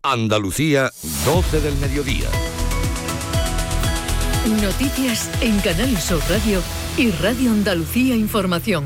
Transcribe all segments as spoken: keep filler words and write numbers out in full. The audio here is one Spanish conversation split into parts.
Andalucía, doce del mediodía. Noticias en Canal Sur Radio y Radio Andalucía Información.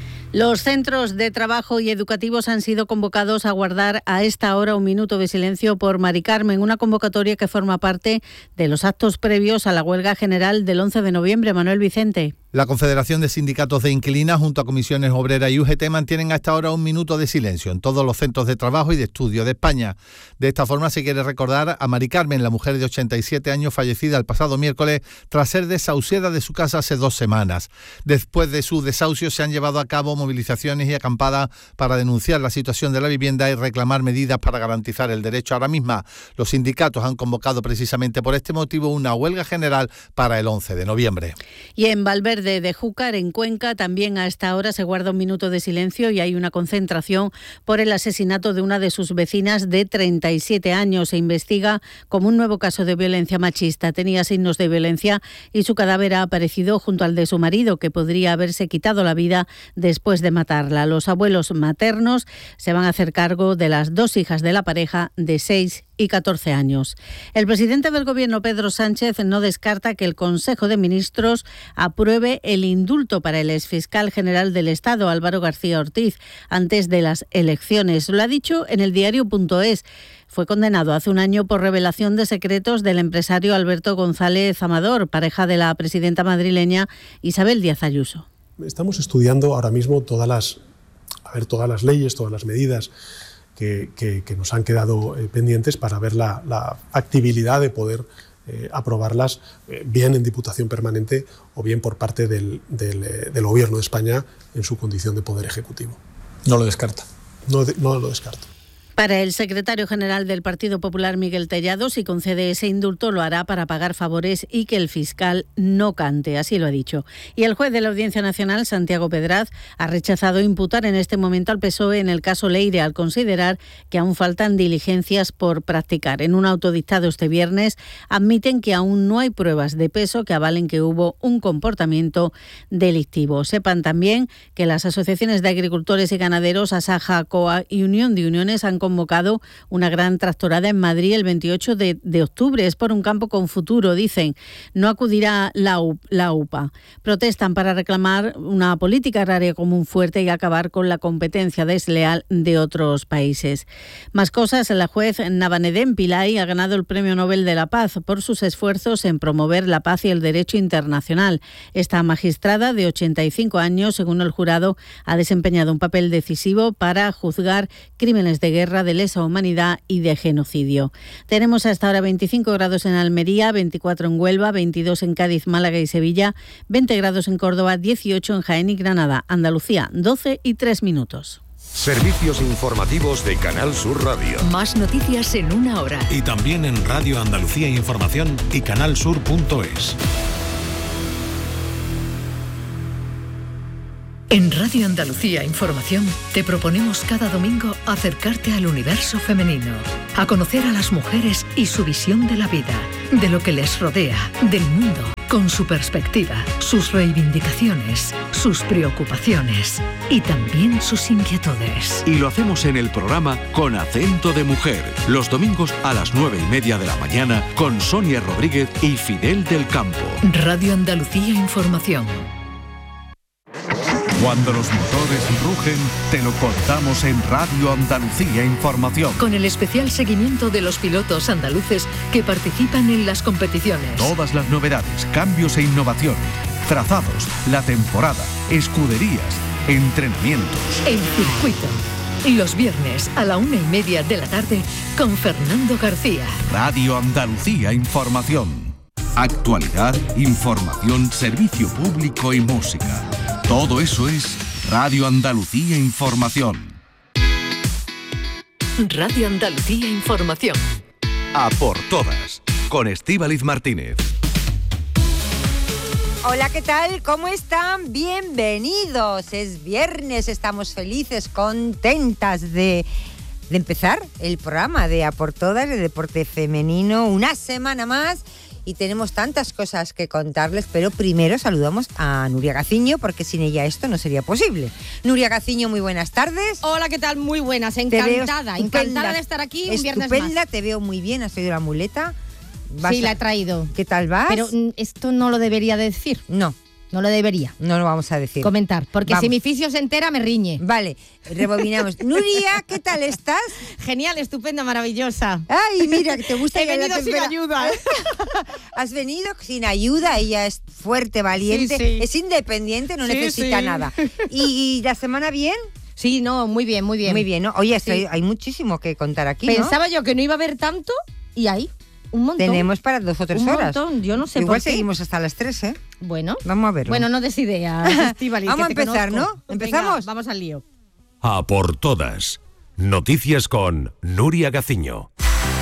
Los centros de trabajo y educativos han sido convocados a guardar a esta hora un minuto de silencio por Mari Carmen, una convocatoria que forma parte de los actos previos a la huelga general del once de noviembre. Manuel Vicente. La Confederación de Sindicatos de Inquilinas, junto a Comisiones Obreras y U G T, mantienen a esta hora un minuto de silencio en todos los centros de trabajo y de estudio de España. De esta forma se quiere recordar a Mari Carmen, la mujer de ochenta y siete años fallecida el pasado miércoles tras ser desahuciada de su casa hace dos semanas. Después de su desahucio se han llevado a cabo movilizaciones y acampadas para denunciar la situación de la vivienda y reclamar medidas para garantizar el derecho a la misma. Los sindicatos han convocado precisamente por este motivo una huelga general para el once de noviembre. Y en Valverde de Júcar, en Cuenca, también a esta hora se guarda un minuto de silencio y hay una concentración por el asesinato de una de sus vecinas de treinta y siete años. Se investiga como un nuevo caso de violencia machista. Tenía signos de violencia y su cadáver ha aparecido junto al de su marido, que podría haberse quitado la vida después de matarla. Los abuelos maternos se van a hacer cargo de las dos hijas de la pareja de seis y catorce años. El presidente del Gobierno, Pedro Sánchez, no descarta que el Consejo de Ministros apruebe el indulto para el exfiscal general del Estado, Álvaro García Ortiz, antes de las elecciones. Lo ha dicho en el diario punto es. Fue condenado hace un año por revelación de secretos del empresario Alberto González Amador, pareja de la presidenta madrileña Isabel Díaz Ayuso. Estamos estudiando ahora mismo todas las, a ver, todas las leyes, todas las medidas Que, que, que nos han quedado eh, pendientes para ver la, la factibilidad de poder eh, aprobarlas eh, bien en Diputación Permanente o bien por parte del, del, eh, del Gobierno de España en su condición de Poder Ejecutivo. No lo descarta. No, de, no lo descarto. Para el secretario general del Partido Popular, Miguel Tellado, si concede ese indulto lo hará para pagar favores y que el fiscal no cante, así lo ha dicho. Y el juez de la Audiencia Nacional, Santiago Pedraz, ha rechazado imputar en este momento al P S O E en el caso Leire, al considerar que aún faltan diligencias por practicar. En un auto dictado este viernes admiten que aún no hay pruebas de peso que avalen que hubo un comportamiento delictivo. Sepan también que las asociaciones de agricultores y ganaderos, Asaja, COA y Unión de Uniones han convocado una gran tractorada en Madrid el veintiocho de octubre. Es por un campo con futuro, dicen. No acudirá la, U, la UPA. Protestan para reclamar una política agraria común fuerte y acabar con la competencia desleal de otros países. Más cosas, la juez Navanedén Pillay ha ganado el Premio Nobel de la Paz por sus esfuerzos en promover la paz y el derecho internacional. Esta magistrada de ochenta y cinco años, según el jurado, ha desempeñado un papel decisivo para juzgar crímenes de guerra, de lesa humanidad y de genocidio. Tenemos hasta ahora veinticinco grados en Almería, veinticuatro en Huelva, veintidós en Cádiz, Málaga y Sevilla, veinte grados en Córdoba, dieciocho en Jaén y Granada. Andalucía, doce y tres minutos. Servicios informativos de Canal Sur Radio. Más noticias en una hora. Y también en Radio Andalucía Información y canalsur punto es. En Radio Andalucía Información te proponemos cada domingo acercarte al universo femenino, a conocer a las mujeres y su visión de la vida, de lo que les rodea, del mundo, con su perspectiva, sus reivindicaciones, sus preocupaciones y también sus inquietudes. Y lo hacemos en el programa Con Acento de Mujer, los domingos a las nueve y media de la mañana con Sonia Rodríguez y Fidel del Campo. Radio Andalucía Información. Cuando los motores rugen, te lo contamos en Radio Andalucía Información. Con el especial seguimiento de los pilotos andaluces que participan en las competiciones. Todas las novedades, cambios e innovaciones, trazados, la temporada, escuderías, entrenamientos. El circuito. Los viernes a la una y media de la tarde con Fernando García. Radio Andalucía Información. Actualidad, información, servicio público y música. Todo eso es Radio Andalucía Información. Radio Andalucía Información. A por todas, con Estíbaliz Martínez. Hola, ¿qué tal? ¿Cómo están? Bienvenidos. Es viernes, estamos felices, contentas de, de empezar el programa de A por Todas, de deporte femenino, una semana más. y tenemos tantas cosas que contarles, pero primero saludamos a Nuria Gaciño, porque sin ella esto no sería posible. Nuria Gaciño, muy buenas tardes. Hola, ¿qué tal? Muy buenas, encantada, encantada de estar aquí un viernes más. Estupenda, te veo muy bien, has traído la muleta. Sí, a... la he traído. ¿Qué tal vas? Pero esto no lo debería decir. No. No lo debería. No lo vamos a decir. Comentar, porque vamos. Si mi fisio se entera me riñe. Vale, rebobinamos. Nuria, ¿qué tal estás? Genial, estupenda, maravillosa. Ay, mira, que te gusta. He venido sin espera. ayuda. ¿eh? Has venido sin ayuda, ella es fuerte, valiente, sí, sí. es independiente, no sí, necesita sí. nada. ¿Y la semana bien? Sí, no, muy bien, muy bien. Muy bien, ¿no? Oye, sí. hay, hay muchísimo que contar aquí, Pensaba ¿no? yo que no iba a haber tanto y hay un montón. Tenemos para dos o tres un horas. Un montón, yo no sé Igual por qué. seguimos hasta las tres, ¿eh? Bueno. Vamos a verlo. Bueno, no des ideas, Estíbaliz, Vamos que a te empezar, conozco. ¿no? ¿Empezamos? Venga, vamos al lío. A por todas. Noticias con Nuria Gaciño.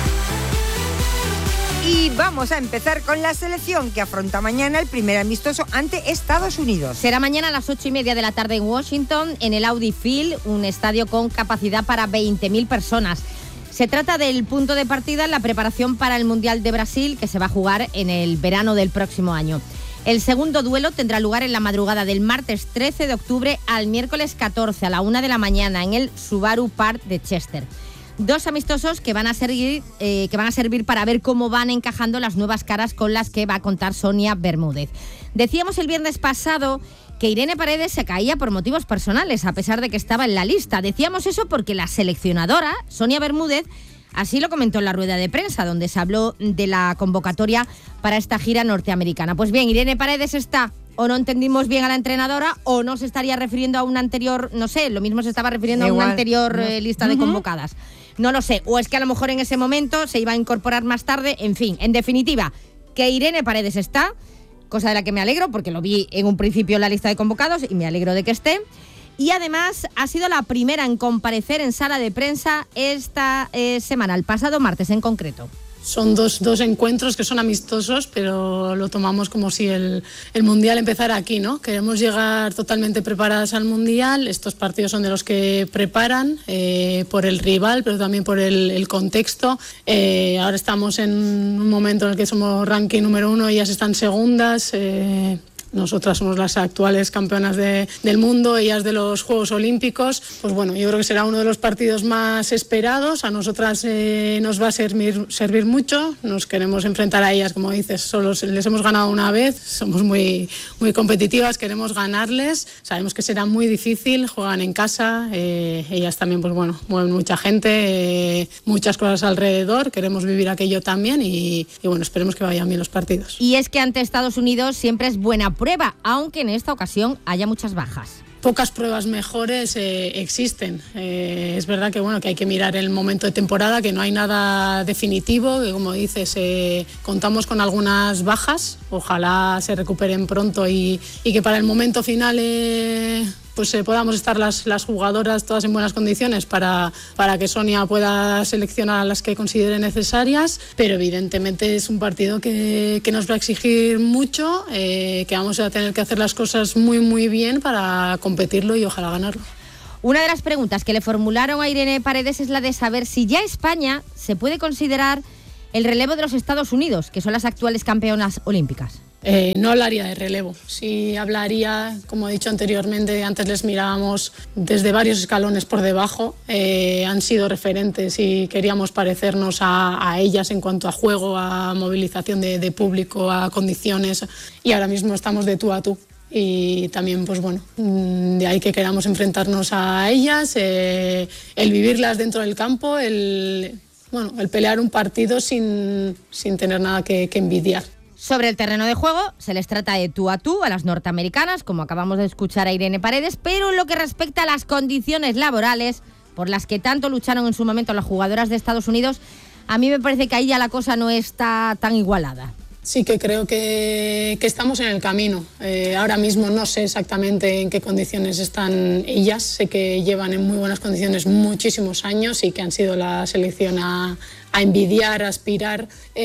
Y vamos a empezar con la selección que afronta mañana el primer amistoso ante Estados Unidos. Será mañana a las ocho y media de la tarde en Washington, en el Audi Field, un estadio con capacidad para veinte mil personas. Se trata del punto de partida en la preparación para el Mundial de Brasil, que se va a jugar en el verano del próximo año. El segundo duelo tendrá lugar en la madrugada del martes trece de octubre al miércoles catorce a la una de la mañana en el Subaru Park de Chester. Dos amistosos que van a servir, eh, que van a servir para ver cómo van encajando las nuevas caras con las que va a contar Sonia Bermúdez. Decíamos el viernes pasado que Irene Paredes se caía por motivos personales, a pesar de que estaba en la lista. Decíamos eso porque la seleccionadora, Sonia Bermúdez, así lo comentó en la rueda de prensa, donde se habló de la convocatoria para esta gira norteamericana. Pues bien, Irene Paredes está, o no entendimos bien a la entrenadora, o no se estaría refiriendo a una anterior, no sé, lo mismo se estaba refiriendo Igual. a una anterior No. eh, lista de Uh-huh. convocadas. No lo sé, o es que a lo mejor en ese momento se iba a incorporar más tarde, en fin, en definitiva, que Irene Paredes está, cosa de la que me alegro, porque lo vi en un principio en la lista de convocados y me alegro de que esté. Y además ha sido la primera en comparecer en sala de prensa esta eh, semana, el pasado martes en concreto. Son dos, dos encuentros que son amistosos, pero lo tomamos como si el, el Mundial empezara aquí, ¿no? Queremos llegar totalmente preparadas al Mundial. Estos partidos son de los que preparan eh, por el rival, pero también por el, el contexto. Eh, ahora estamos en un momento en el que somos ranking número uno, ellas están segundas. Eh, Nosotras somos las actuales campeonas de, del mundo, ellas de los Juegos Olímpicos. Pues bueno, yo creo que será uno de los partidos más esperados. A nosotras eh, nos va a servir, servir mucho. Nos queremos enfrentar a ellas, como dices, solo les hemos ganado una vez. Somos muy, muy competitivas, queremos ganarles. Sabemos que será muy difícil, juegan en casa. Eh, ellas también, pues bueno, mueven mucha gente, eh, muchas cosas alrededor. Queremos vivir aquello también y, y bueno, esperemos que vayan bien los partidos. Y es que ante Estados Unidos siempre es buena prueba, aunque en esta ocasión haya muchas bajas. Pocas pruebas mejores eh, existen. Eh, es verdad que bueno que hay que mirar el momento de temporada, que no hay nada definitivo, que como dices, eh, contamos con algunas bajas. Ojalá se recuperen pronto y, y que para el momento final eh, pues eh, podamos estar las, las jugadoras todas en buenas condiciones para, para que Sonia pueda seleccionar a las que considere necesarias, pero evidentemente es un partido que, que nos va a exigir mucho, eh, que vamos a tener que hacer las cosas muy muy bien para competirlo y ojalá ganarlo. Una de las preguntas que le formularon a Irene Paredes es la de saber si ya España se puede considerar el relevo de los Estados Unidos, que son las actuales campeonas olímpicas. Eh, no hablaría de relevo, sí hablaría, como he dicho anteriormente, antes les mirábamos desde varios escalones por debajo, eh, han sido referentes y queríamos parecernos a, a ellas en cuanto a juego, a movilización de, de público, a condiciones, y ahora mismo estamos de tú a tú. Y también, pues bueno, de ahí que queramos enfrentarnos a ellas, eh, el vivirlas dentro del campo, el, bueno, el pelear un partido sin, sin tener nada que, que envidiar. Sobre el terreno de juego, se les trata de tú a tú a las norteamericanas, como acabamos de escuchar a Irene Paredes, pero en lo que respecta a las condiciones laborales, por las que tanto lucharon en su momento las jugadoras de Estados Unidos, a mí me parece que ahí ya la cosa no está tan igualada. Sí que creo que, que estamos en el camino. Eh, ahora mismo no sé exactamente en qué condiciones están ellas. Sé que llevan en muy buenas condiciones muchísimos años y que han sido la selección a, a envidiar, a aspirar.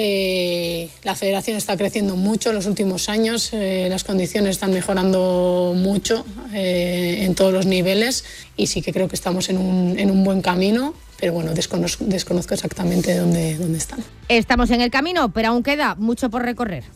Eh, la federación está creciendo mucho en los últimos años. Eh, las condiciones están mejorando mucho eh, en todos los niveles y sí que creo que estamos en un, en un buen camino. pero bueno, desconozco, desconozco exactamente dónde, dónde están. Estamos en el camino, pero aún queda mucho por recorrer.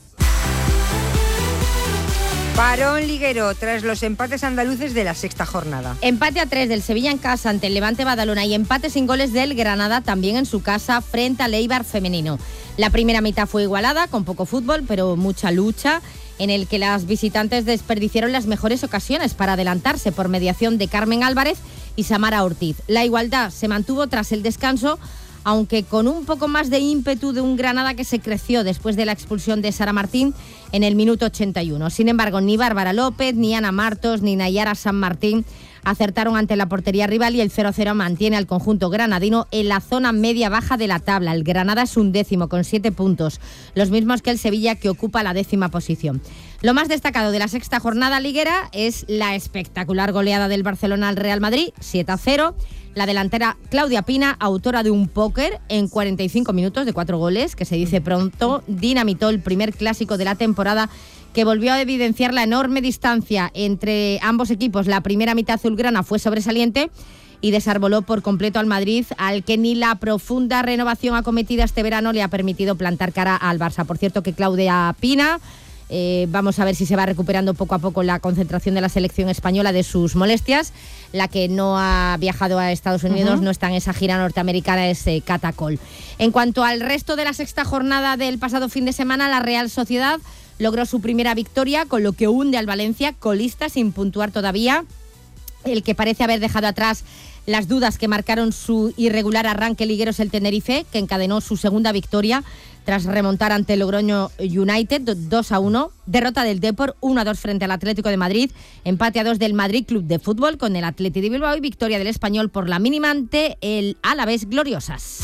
Parón liguero tras los empates andaluces de la sexta jornada. Empate a tres del Sevilla en casa ante el Levante Badalona y empate sin goles del Granada también en su casa frente al Eibar femenino. La primera mitad fue igualada, con poco fútbol, pero mucha lucha, en el que las visitantes desperdiciaron las mejores ocasiones para adelantarse por mediación de Carmen Álvarez y Samara Ortiz. La igualdad se mantuvo tras el descanso, aunque con un poco más de ímpetu de un Granada que se creció después de la expulsión de Sara Martín en el minuto ochenta y uno. Sin embargo, ni Bárbara López, ni Ana Martos, ni Nayara San Martín acertaron ante la portería rival y el cero cero mantiene al conjunto granadino en la zona media-baja de la tabla. El Granada es un décimo con siete puntos, los mismos que el Sevilla, que ocupa la décima posición. Lo más destacado de la sexta jornada liguera es la espectacular goleada del Barcelona al Real Madrid, siete a cero. La delantera Claudia Pina, autora de un póker en cuarenta y cinco minutos de cuatro goles, que se dice pronto, dinamitó el primer clásico de la temporada, que volvió a evidenciar la enorme distancia entre ambos equipos. La primera mitad azulgrana fue sobresaliente y desarboló por completo al Madrid, al que ni la profunda renovación acometida este verano le ha permitido plantar cara al Barça. Por cierto, que Claudia Pina, eh, vamos a ver si se va recuperando poco a poco la concentración de la selección española de sus molestias. La que no ha viajado a Estados Unidos, uh-huh. no está en esa gira norteamericana, es eh, Catacol. En cuanto al resto de la sexta jornada del pasado fin de semana, la Real Sociedad logró su primera victoria, con lo que hunde al Valencia colista sin puntuar todavía. El que parece haber dejado atrás las dudas que marcaron su irregular arranque liguero es el Tenerife, que encadenó su segunda victoria tras remontar ante el Logroño United dos a uno, derrota del Depor uno a dos frente al Atlético de Madrid, empate a dos del Madrid Club de Fútbol con el Atleti de Bilbao y victoria del Español por la mínima ante el Alavés Gloriosas.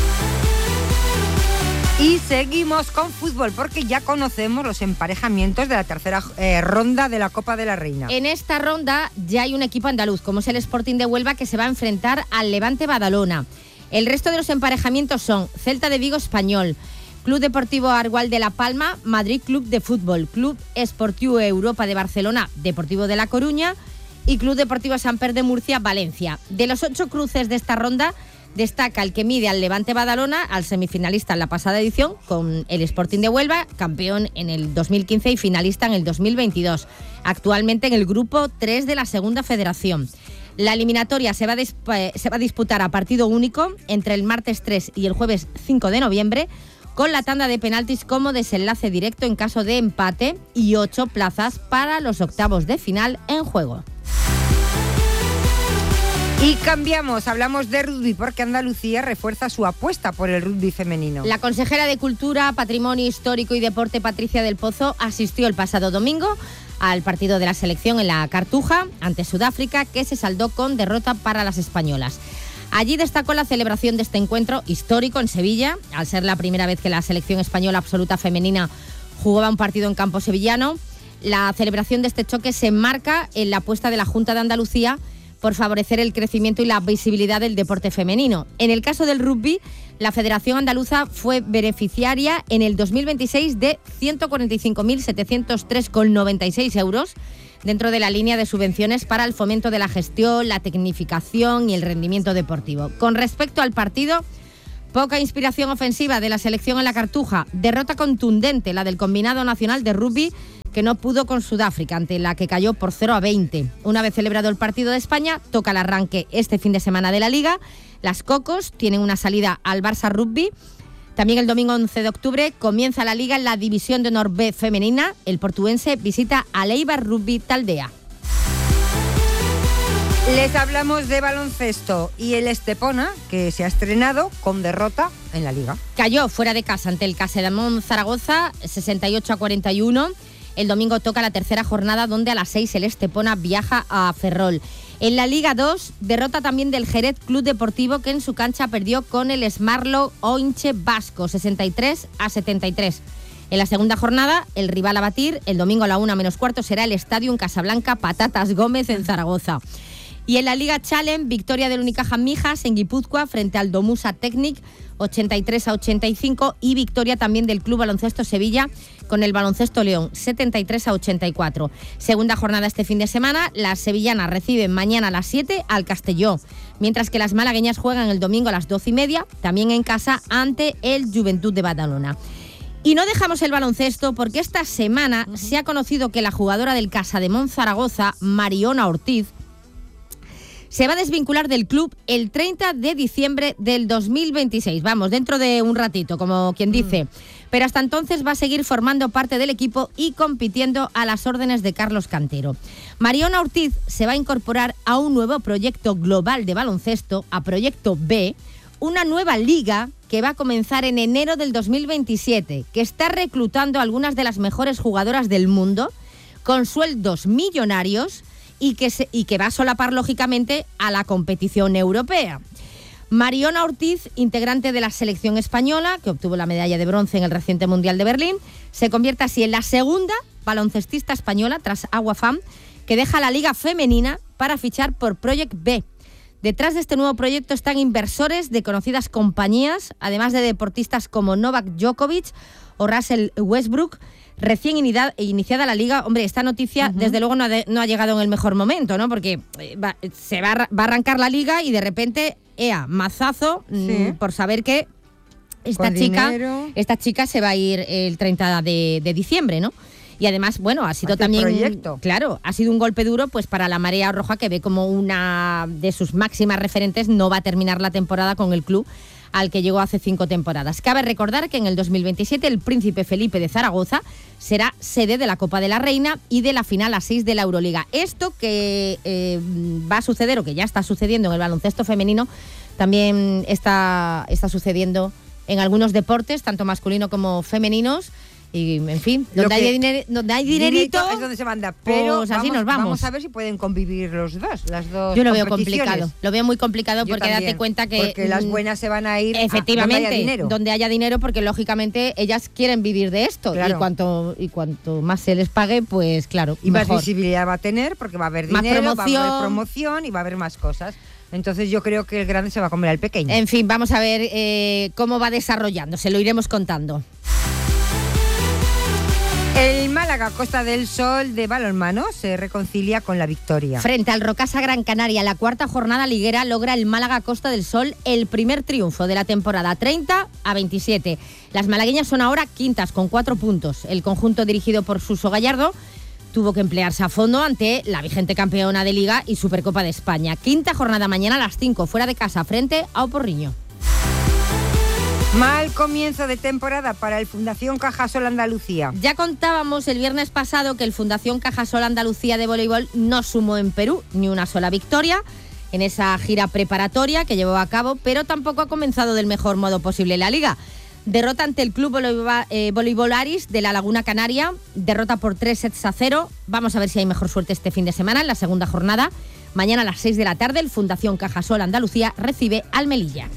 Y seguimos con fútbol, porque ya conocemos los emparejamientos de la tercera eh, ronda de la Copa de la Reina. En esta ronda ya hay un equipo andaluz, como es el Sporting de Huelva, que se va a enfrentar al Levante Badalona. El resto de los emparejamientos son Celta de Vigo Español, Club Deportivo Argual de La Palma, Madrid Club de Fútbol, Club Esportiu Europa de Barcelona, Deportivo de La Coruña y Club Deportivo Samper de Murcia, Valencia. De los ocho cruces de esta ronda, destaca el que mide al Levante Badalona, al semifinalista en la pasada edición, con el Sporting de Huelva, campeón en el dos mil quince y finalista en el dos mil veintidós, actualmente en el grupo tres de la Segunda Federación. La eliminatoria se va, a disp- se va a disputar a partido único entre el martes tres y el jueves cinco de noviembre, con la tanda de penaltis como desenlace directo en caso de empate y ocho plazas para los octavos de final en juego. Y cambiamos, hablamos de rugby, porque Andalucía refuerza su apuesta por el rugby femenino. La consejera de Cultura, Patrimonio Histórico y Deporte, Patricia del Pozo, asistió el pasado domingo al partido de la selección en la Cartuja ante Sudáfrica, que se saldó con derrota para las españolas. Allí destacó la celebración de este encuentro histórico en Sevilla, al ser la primera vez que la selección española absoluta femenina jugaba un partido en campo sevillano. La celebración de este choque se enmarca en la apuesta de la Junta de Andalucía por favorecer el crecimiento y la visibilidad del deporte femenino. En el caso del rugby, la Federación Andaluza fue beneficiaria en el dos mil veintiséis de ciento cuarenta y cinco mil setecientos tres coma noventa y seis euros, dentro de la línea de subvenciones para el fomento de la gestión, la tecnificación y el rendimiento deportivo. Con respecto al partido, poca inspiración ofensiva de la selección en la Cartuja, derrota contundente la del combinado nacional de rugby, que no pudo con Sudáfrica, ante la que cayó por cero a veinte. Una vez celebrado el partido de España, toca el arranque este fin de semana de la Liga. Las Cocos tienen una salida al Barça Rugby. También el domingo once de octubre comienza la Liga en la División de Honor B femenina. El portuense visita al Eibar Rugby Taldea. Les hablamos de baloncesto y el Estepona, que se ha estrenado con derrota en la Liga. Cayó fuera de casa ante el Casademón Zaragoza, sesenta y ocho a cuarenta y uno. El domingo toca la tercera jornada, donde a las seis el Estepona viaja a Ferrol. En la Liga dos, derrota también del Jerez Club Deportivo, que en su cancha perdió con el Smarlo Oinche Vasco, sesenta y tres a setenta y tres. En la segunda jornada, el rival a batir, el domingo a la una menos cuarto, será el Estadio en Casablanca Patatas Gómez en Zaragoza. Y en la Liga Challenge, victoria del Unicaja Mijas en Guipúzcoa frente al Domusa Technic, ochenta y tres a ochenta y cinco, y victoria también del Club Baloncesto Sevilla con el Baloncesto León, setenta y tres a ochenta y cuatro. Segunda jornada este fin de semana, las sevillanas reciben mañana a las siete al Castelló, mientras que las malagueñas juegan el domingo a las doce y media, también en casa, ante el Juventud de Badalona. Y no dejamos el baloncesto porque esta semana uh-huh. se ha conocido que la jugadora del Casademont Zaragoza, Mariona Ortiz, se va a desvincular del club el treinta de diciembre del dos mil veintiséis. Vamos, dentro de un ratito, como quien dice. Mm. Pero hasta entonces va a seguir formando parte del equipo y compitiendo a las órdenes de Carlos Cantero. Mariona Ortiz se va a incorporar a un nuevo proyecto global de baloncesto, a Proyecto B, una nueva liga que va a comenzar en enero del dos mil veintisiete, que está reclutando a algunas de las mejores jugadoras del mundo, con sueldos millonarios, y que, se, y que va a solapar, lógicamente, a la competición europea. Mariona Ortiz, integrante de la selección española, que obtuvo la medalla de bronce en el reciente Mundial de Berlín, se convierte así en la segunda baloncestista española, tras Aguafam, que deja la liga femenina para fichar por Project B. Detrás de este nuevo proyecto están inversores de conocidas compañías, además de deportistas como Novak Djokovic o Russell Westbrook. Recién iniciada la liga, hombre, esta noticia uh-huh. desde luego no ha, de, no ha llegado en el mejor momento, ¿no? Porque va, se va a, va a arrancar la liga y de repente, ea, mazazo, sí. m, por saber que esta chica, esta chica se va a ir el treinta de diciembre, ¿no? Y además, bueno, ha sido también, proyecto. claro, ha sido un golpe duro pues para la Marea Roja, que ve como una de sus máximas referentes no va a terminar la temporada con el club al que llegó hace cinco temporadas. Cabe recordar que en el dos mil veintisiete el Príncipe Felipe de Zaragoza será sede de la Copa de la Reina y de la final a seis de la Euroliga. Esto que eh, va a suceder, o que ya está sucediendo en el baloncesto femenino, también está, está sucediendo en algunos deportes, tanto masculino como femeninos. Y, en fin, donde hay, diner, donde hay dinerito, dinerito es donde se manda. Pero pues vamos, así nos vamos. Vamos a ver si pueden convivir los dos, las dos. Yo lo veo complicado. Lo veo muy complicado. Yo porque también, date cuenta que porque las buenas se van a ir efectivamente a donde haya dinero. Donde haya dinero, porque lógicamente ellas quieren vivir de esto. Claro. Y cuanto y cuanto más se les pague, pues claro. Y mejor. Más visibilidad va a tener, porque va a haber más dinero, promoción. va a haber promoción y va a haber más cosas. Entonces yo creo que el grande se va a comer al pequeño. En fin, vamos a ver eh, cómo va desarrollándose. Lo iremos contando. El Málaga Costa del Sol de balonmano se reconcilia con la victoria. Frente al Rocasa Gran Canaria, la cuarta jornada liguera, logra el Málaga Costa del Sol el primer triunfo de la temporada, treinta a veintisiete. Las malagueñas son ahora quintas con cuatro puntos. El conjunto dirigido por Suso Gallardo tuvo que emplearse a fondo ante la vigente campeona de Liga y Supercopa de España. Quinta jornada mañana a las cinco, fuera de casa, frente a Oporriño. Mal comienzo de temporada para el Fundación Cajasol Andalucía. Ya contábamos el viernes pasado que el Fundación Cajasol Andalucía de voleibol no sumó en Perú ni una sola victoria en esa gira preparatoria que llevó a cabo, pero tampoco ha comenzado del mejor modo posible la liga. Derrota ante el Club Voleibol Aris de la Laguna Canaria, derrota por tres sets a cero. Vamos a ver si hay mejor suerte este fin de semana en la segunda jornada. Mañana a las seis de la tarde el Fundación Cajasol Andalucía recibe al Melilla.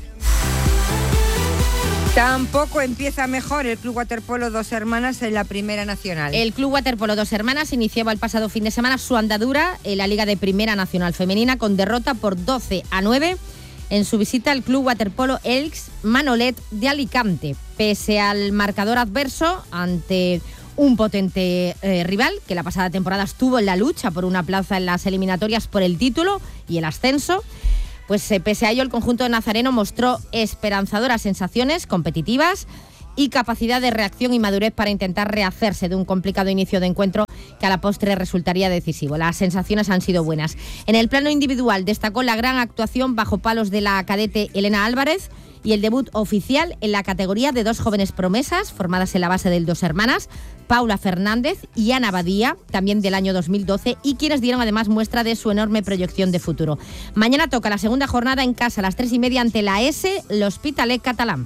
Tampoco empieza mejor el Club Waterpolo Dos Hermanas en la Primera Nacional. El Club Waterpolo Dos Hermanas iniciaba el pasado fin de semana su andadura en la Liga de Primera Nacional Femenina con derrota por doce a nueve en su visita al Club Waterpolo Elx Manolet de Alicante. Pese al marcador adverso ante un potente eh, rival que la pasada temporada estuvo en la lucha por una plaza en las eliminatorias por el título y el ascenso, pues eh, pese a ello el conjunto de Nazareno mostró esperanzadoras sensaciones competitivas y capacidad de reacción y madurez para intentar rehacerse de un complicado inicio de encuentro que a la postre resultaría decisivo. Las sensaciones han sido buenas. En el plano individual destacó la gran actuación bajo palos de la cadete Elena Álvarez y el debut oficial en la categoría de dos jóvenes promesas formadas en la base del Dos Hermanas, Paula Fernández y Ana Badía, también del año dos mil doce, y quienes dieron además muestra de su enorme proyección de futuro. Mañana toca la segunda jornada en casa a las tres y media ante la S, l'Hospitalet catalán.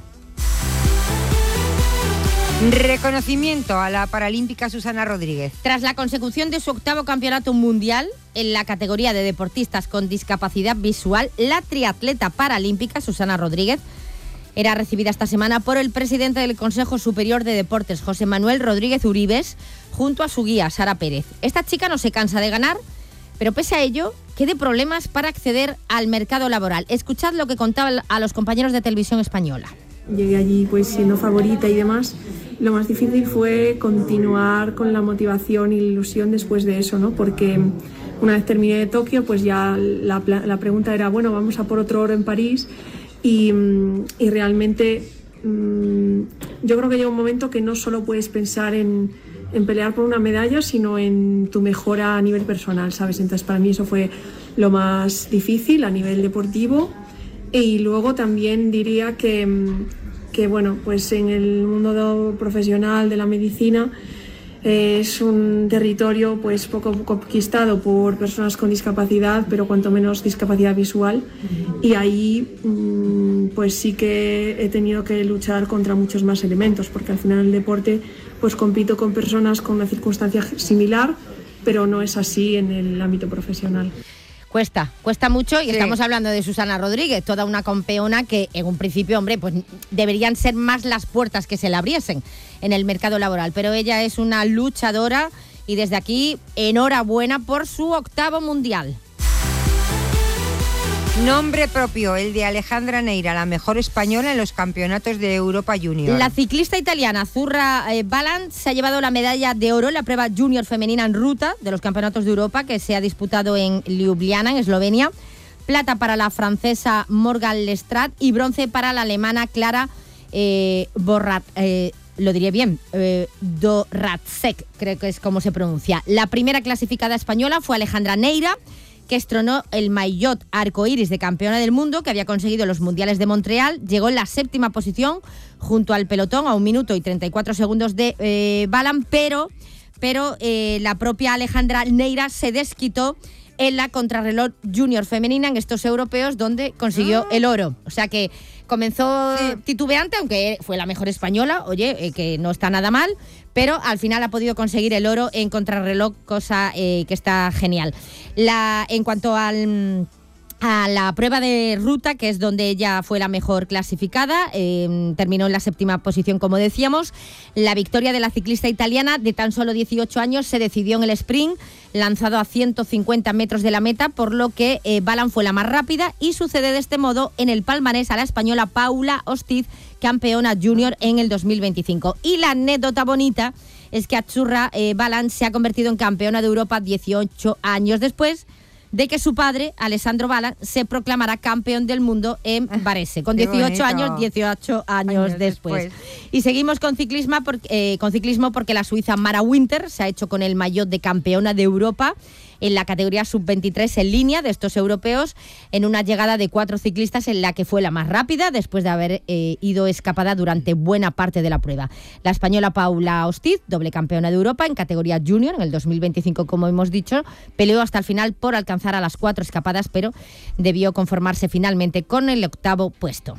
Reconocimiento a la paralímpica Susana Rodríguez. Tras la consecución de su octavo campeonato mundial en la categoría de deportistas con discapacidad visual, la triatleta paralímpica Susana Rodríguez era recibida esta semana por el presidente del Consejo Superior de Deportes, José Manuel Rodríguez Uribes, junto a su guía, Sara Pérez. Esta chica no se cansa de ganar, pero pese a ello, que de problemas para acceder al mercado laboral. Escuchad lo que contaba a los compañeros de Televisión Española. Llegué allí pues siendo favorita y demás. Lo más difícil fue continuar con la motivación y la ilusión después de eso, ¿no? Porque una vez terminé de Tokio, pues ya la, la pregunta era, bueno, vamos a por otro oro en París y, y realmente mmm, yo creo que llega un momento que no solo puedes pensar en, en pelear por una medalla, sino en tu mejora a nivel personal, ¿sabes? Entonces para mí eso fue lo más difícil a nivel deportivo. Y luego también diría que, que bueno, pues en el mundo profesional de la medicina eh, es un territorio pues poco conquistado por personas con discapacidad, pero cuanto menos discapacidad visual. Y ahí mmm, pues sí que he tenido que luchar contra muchos más elementos, porque al final en el deporte pues compito con personas con una circunstancia similar, pero no es así en el ámbito profesional. Cuesta, cuesta mucho y Sí. estamos hablando de Susana Rodríguez, toda una campeona que en un principio, hombre, pues deberían ser más las puertas que se le abriesen en el mercado laboral, pero ella es una luchadora y desde aquí enhorabuena por su octavo mundial. Nombre propio, el de Alejandra Neira, la mejor española en los campeonatos de Europa Junior. La ciclista italiana Zurra eh, Balan se ha llevado la medalla de oro en la prueba junior femenina en ruta de los campeonatos de Europa que se ha disputado en Ljubljana, en Eslovenia. Plata para la francesa Morgan Lestrat y bronce para la alemana Clara eh, Borrat, eh, lo diré bien, eh, Doratzek, creo que es como se pronuncia. La primera clasificada española fue Alejandra Neira, que estrenó el maillot arcoíris de campeona del mundo que había conseguido los mundiales de Montreal. Llegó en la séptima posición junto al pelotón a un minuto y treinta y cuatro segundos de eh, Balan, pero, pero eh, la propia Alejandra Neira se desquitó en la contrarreloj junior femenina en estos europeos donde consiguió el oro. O sea que comenzó sí. titubeante, aunque fue la mejor española, oye, eh, que no está nada mal, pero al final ha podido conseguir el oro en contrarreloj, cosa eh, que está genial. La, en cuanto al... a la prueba de ruta, que es donde ella fue la mejor clasificada, eh, terminó en la séptima posición, como decíamos. La victoria de la ciclista italiana de tan solo dieciocho años se decidió en el sprint, lanzado a ciento cincuenta metros de la meta, por lo que eh, Balan fue la más rápida y sucede de este modo en el palmarés a la española Paula Ostiz, campeona junior en el dos mil veinticinco. Y la anécdota bonita es que Azzurra eh, Balan se ha convertido en campeona de Europa dieciocho años después de que su padre, Alessandro Balan, se proclamará campeón del mundo en Varese, con dieciocho años, dieciocho años, años después. después. Y seguimos con ciclismo, porque, eh, con ciclismo porque la suiza Mara Winter se ha hecho con el maillot de campeona de Europa en la categoría sub veintitrés en línea de estos europeos, en una llegada de cuatro ciclistas en la que fue la más rápida después de haber eh, ido escapada durante buena parte de la prueba. La española Paula Ostiz, doble campeona de Europa en categoría junior en el dos mil veinticinco, como hemos dicho, peleó hasta el final por alcanzar a las cuatro escapadas, pero debió conformarse finalmente con el octavo puesto.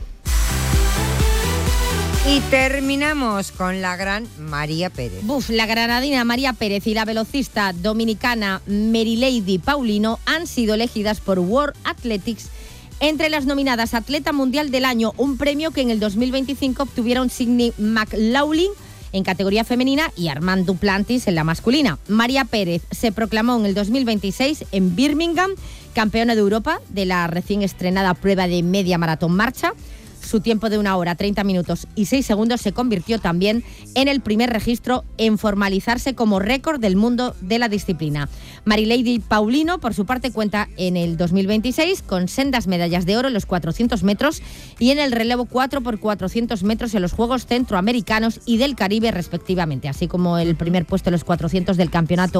Y terminamos con la gran María Pérez. Buf, la granadina María Pérez y la velocista dominicana Marilady Paulino han sido elegidas por World Athletics entre las nominadas Atleta Mundial del Año, un premio que en el dos mil veinticinco obtuvieron Sydney McLaughlin en categoría femenina y Armand Duplantis en la masculina. María Pérez se proclamó en el dos mil veintiséis en Birmingham campeona de Europa de la recién estrenada prueba de media maratón marcha. Su tiempo de una hora, treinta minutos y seis segundos se convirtió también en el primer registro en formalizarse como récord del mundo de la disciplina. Marilady Paulino, por su parte, cuenta en el dos mil veintiséis con sendas medallas de oro en los cuatrocientos metros y en el relevo cuatro por cuatrocientos metros en los Juegos Centroamericanos y del Caribe, respectivamente, así como el primer puesto en los cuatrocientos del Campeonato